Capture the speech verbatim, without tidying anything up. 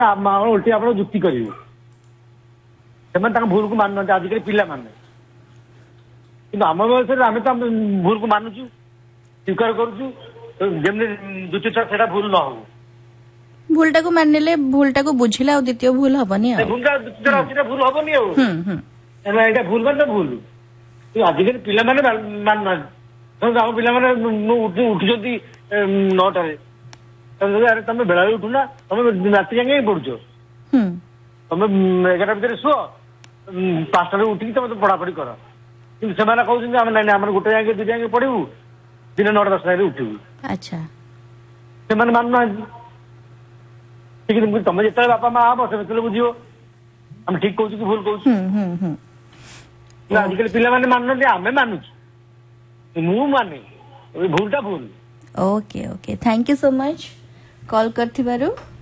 उल्टी आप जुक्ति करेंगे से भूल को मान ना आजिकल पिला माने कि आम बयस आम तो भूल को मानुचु स्वीकार करुचु जमी द्वितीय थर से भूल न हो भूलटा को मानिले भूलटा को बुझिला और द्वितीय भूल हबनी भूलटा द्वितीय अच्छी भूल हबनी यहाँ भूल मान भूल आजिकल पिला माने मान ना आम पिला उठुंट नौटे अरे तुम बेला उठुना तुम राति जाए पढ़ुच तुम एगार भितर शुआ पांचटा उठिकी तुम पढ़ापढ़ी कर कि कहते ना आम गोटे जाए दुई जाए पढ़ू दिन नौटा दस जाए उठू अच्छा से मानुना तुम जो बापा माँ हम से बुझे आम ठीक कह भूल कह आजिकल पिला मानुना आम मानुचु मु माने भूलटा भूल okay okay thank you so much call करथिबारु।